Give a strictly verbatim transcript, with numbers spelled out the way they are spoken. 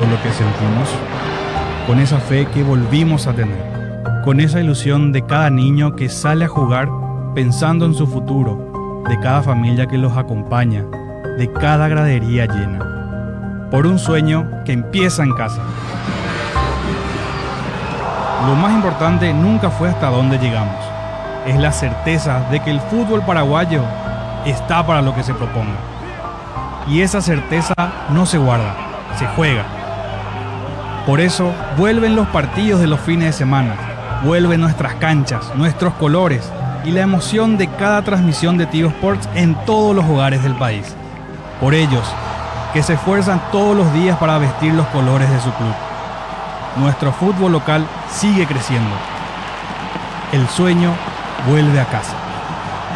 lo que sentimos, con esa fe que volvimos a tener, con esa ilusión de cada niño que sale a jugar pensando en su futuro, de cada familia que los acompaña, de cada gradería llena, por un sueño que empieza en casa. Lo más importante nunca fue hasta dónde llegamos, es la certeza de que el fútbol paraguayo está para lo que se proponga. Y esa certeza no se guarda, se juega. Por eso vuelven los partidos de los fines de semana, vuelven nuestras canchas, nuestros colores y la emoción de cada transmisión de Tigo Sports en todos los hogares del país. Por ellos, que se esfuerzan todos los días para vestir los colores de su club. Nuestro fútbol local sigue creciendo. El sueño vuelve a casa.